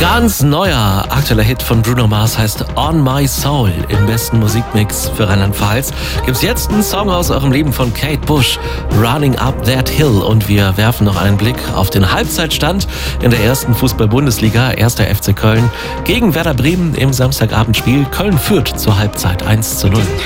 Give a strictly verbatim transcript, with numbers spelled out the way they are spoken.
Ganz neuer aktueller Hit von Bruno Mars heißt On My Soul. Im besten Musikmix für Rheinland-Pfalz gibt's jetzt einen Song aus eurem Leben von Kate Bush, Running Up That Hill. Und wir werfen noch einen Blick auf den Halbzeitstand in der ersten Fußball-Bundesliga. Erster F C Köln gegen Werder Bremen im Samstagabendspiel. Köln führt zur Halbzeit eins zu null.